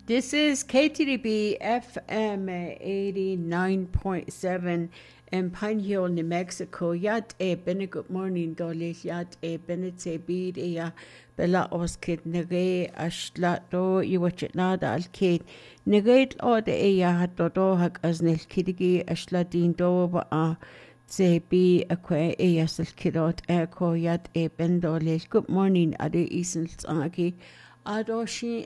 This is KTDB FM 89.7 in Pine Hill, New Mexico. Yat bene good morning, dolis. Yat bene te bid bella oskid nege ashlato iwachetnada al kid. Negate or the hat dodo hak asnel kidigi ashladin do ba te be aqua asel kidot echo yat ben dolis. Good morning, ade isens agi. Adoshi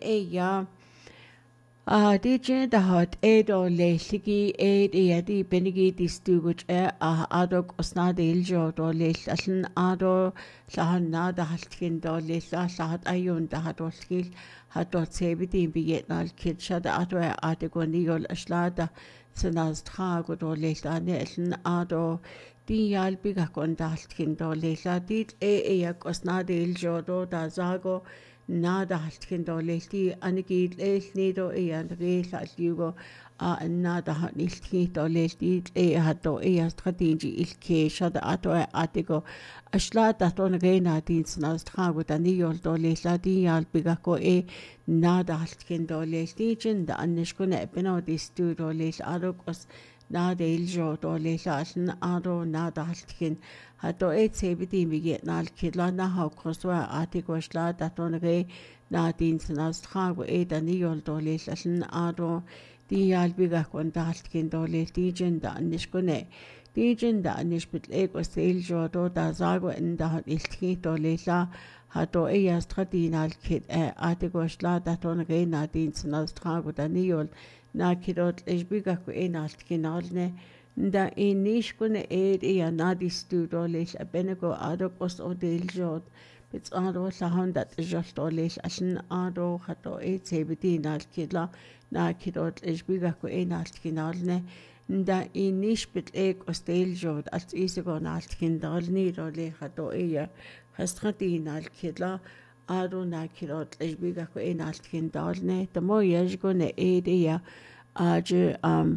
DJ the hot edo le ligi di benigi di stuguch adog osnade iljo do le allen ado lahanna da haltkin do le lahat ayun da hat olkil hat dort sebidi bietnal kitsha da ado ategoniol aslada sanaz trag do le ane allen ado di yalbiga kon da haltkin do le dit osnade iljo do da zago nada haltkin do leilti anigid leilni do an reil aljugo nada haltki do leilti hato strategi ilke shada ato atigo ashla da to ngeina din snas trago da niol do leila di yal bigako nada haltkin do leilti jinda annishkuna beno di stu do leil arokos nada iljo do leila aln aro nada haltkin hato sebidi miget nal kidla na ha koswa atigo shla da to nge na din snas trago da niol do leil aln aro di yal bigako da haltkin do leilti jinda annishkuna Dijin da nishbit ego stiljo do da zago in da hat ilki do leila hato stradina al kid atigo shla da ton reina din snas trago da niol na kidot ishbiga ko altkinalne da nishkune nadi studo leil abenego adokos o diljo bits ado lahon dat jol do leil ashin ado hato sebidin al kidla na kidot ishbiga ko altkinalne da nishbit ostel jod als isigon altkindalni role hato hastradin al kidla ado na kidot ishbiga ko altkindalne the mo yajgone aje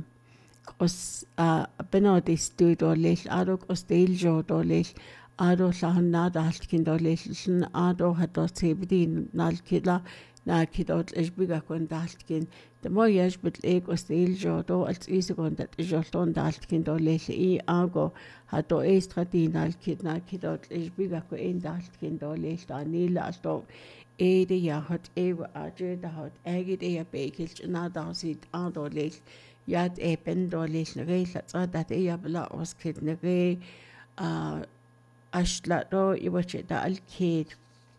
os benodi studo leil ado ostel jod leil ado lahanna da altkindaleil ado hato sebidin al kidla na kidot ishbiga ko altkin the more years but ostel jodo als isigon dat jolton daltkin do leil ago hato stradin al kid na kidot ishbiga ko daltkin do leil anil asto hat aje da hat agit bekilch na da sit ado leil yat ben do leil reil dat bla oskid nege ashla do iwache da al kid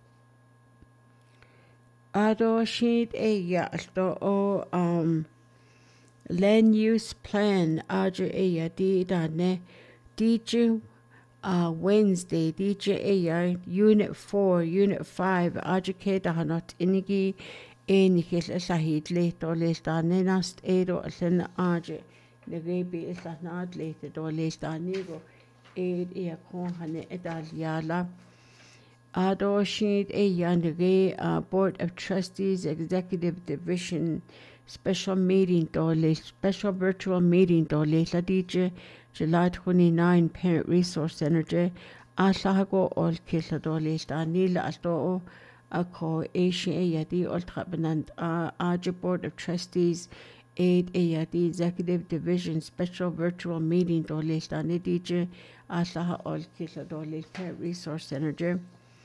Ado sheet alto o land use plan aja di dane DJ Wednesday DJ unit 4 unit 5 aja ke dahanot inigi nikil sahid leto lestane nast edo allen aja negebi isanad leto do lestanigo kon hane edalyala Ado sheet yandere Board of Trustees Executive Division Special Meeting dole Special Virtual Meeting dole la DJ July 29 Parent Resource Center asago ol kila dole stanila asto ako yadi ultra benant Aja Board of Trustees yadi Executive Division Special Virtual Meeting dole stani DJ asaha ol kila dole Parent Resource Center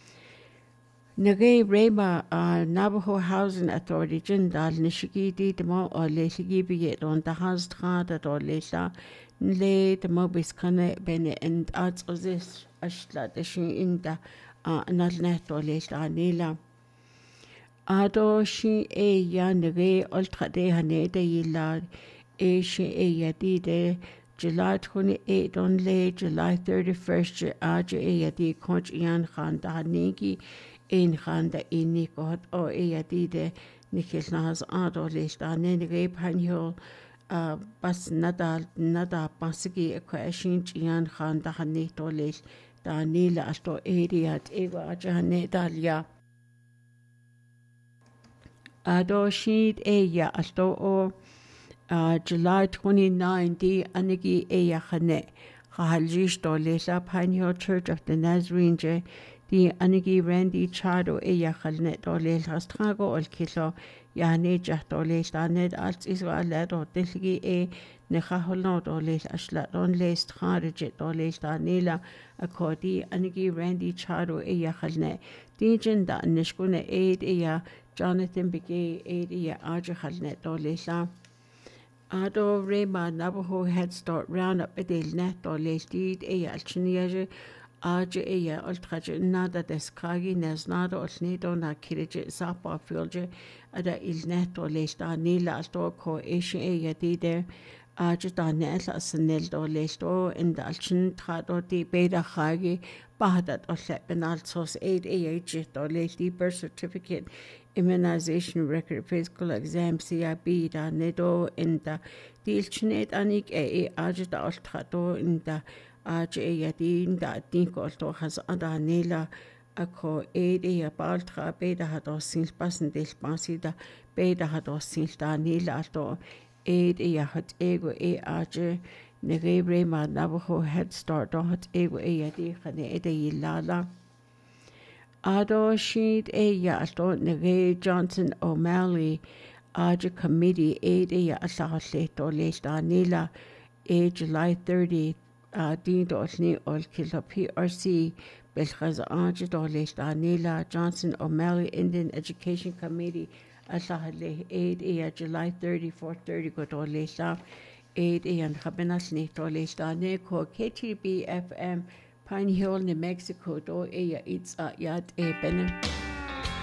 Nage Reba Navajo Housing Authority Jindal Nishigidi Demo or Leshigi Biet on the Hastrada or Lesha Le the Mobis Kane Bene and Arts of this Ashla the Shi in the Nalnet or Lesha Nila Ado Shi Nage Ultra de Hane de Yila Shi Yadi July 28 on Le July 31st Aja Yadi Conch Ian Khan Dahanigi in Randa Nikot or Eadide Nikis Nas Ado list on any Panyo Bas Nada Basigi a question Ian Randa Hanito list Danila Asto Ediat Eva Jane Dalia Ado Sheet Asto o July 29 di Anigi Hane Hahaljish Dolesa Panyo Church of the Nazarene di anigi Randy Chado khalnet do le rastrago ol kilo yani jahto le stanet als Israel do delgi nechaholno do le ashla don le strategy do le stanila akodi anigi Randy Chado khalnet di jinda nishkune Jonathan Begay aja khalnet do le sa Ado Rema Navajo Head Start Roundup Adel Net or Leistid Alchiniaje Aja Ultraje Nada Deskragi Nesnada or Snedo na Kirije Zapa Filje Ada Il Net or Leista Nila Alto Ko Asia Dide Aja da Net as Neld or Leisto in the Alchin Trado di Beta Hagi Bahadat or Sepenalsos 8 or Leisti birth certificate immunization record physical exam CIB da nedo in the dilchnet anik ajda altrato in the yadin da dinkolto has ada nela ako baltra beda hado silpassen del basida beda hado silta nela to hat ego negebre ma Navajo Head Start hat ego yadi khane yilala Ado Sheed Alto Nege Johnson O'Malley Aja Committee Asahato Lesta Nila July 30 Dean Dosni Ol Kilo PRC Belchaz Aja Lesta Nila Johnson O'Malley Indian Education Committee Asahale July 30 4:30 Goto Lesta and Habenasni Lesta Neko KTB FM Pine Hill, New Mexico, do yat bene.